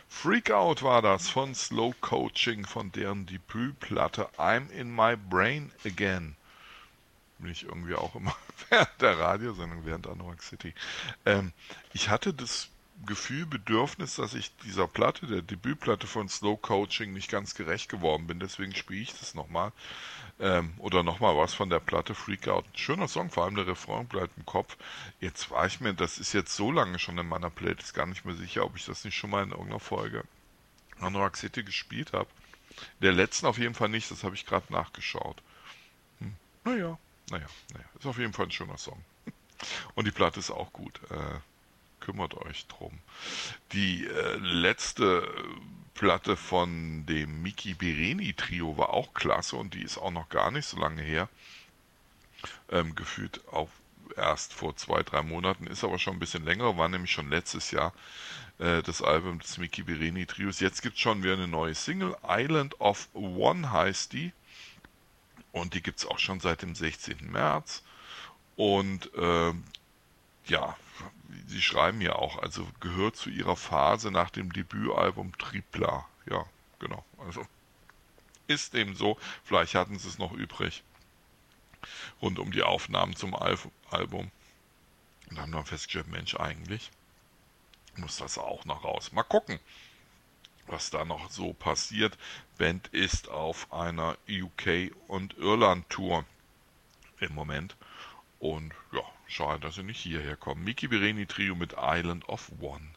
Freak Out war das von Slow Coaching, von deren Debütplatte I'm in My Brain Again. Bin ich irgendwie auch immer während der Radiosendung, während Anorak City. Ich hatte das Gefühl, Bedürfnis, dass ich dieser Platte, der Debütplatte von Slow Coaching, nicht ganz gerecht geworden bin. Deswegen spiele ich das nochmal. Oder nochmal was von der Platte Freak Out. Ein schöner Song, vor allem der Refrain bleibt im Kopf. Jetzt war ich mir, das ist jetzt so lange schon in meiner Playlist, gar nicht mehr sicher, ob ich das nicht schon mal in irgendeiner Folge Anorak City gespielt habe. Der letzten auf jeden Fall nicht, das habe ich gerade nachgeschaut. Hm. Naja, naja. Ist auf jeden Fall ein schöner Song. Und die Platte ist auch gut. Kümmert euch drum. Die letzte Platte von dem Miki Bereni Trio war auch klasse und die ist auch noch gar nicht so lange her. Gefühlt auch erst vor 2, 3 Monaten, ist aber schon ein bisschen länger, war nämlich schon letztes Jahr das Album des Miki Bereni Trios. Jetzt gibt es schon wieder eine neue Single, Island of One heißt die. Und die gibt es auch schon seit dem 16. März. Und ja, sie schreiben ja auch, also gehört zu ihrer Phase nach dem Debütalbum Tripla. Ja, genau. Also ist eben so. Vielleicht hatten sie es noch übrig rund um die Aufnahmen zum Album. Und haben dann festgestellt, Mensch, eigentlich muss das auch noch raus. Mal gucken, was da noch so passiert. Band ist auf einer UK- und Irland-Tour im Moment. Und ja, schade, dass sie nicht hierher kommen. Miki Bereni Trio mit Island of One.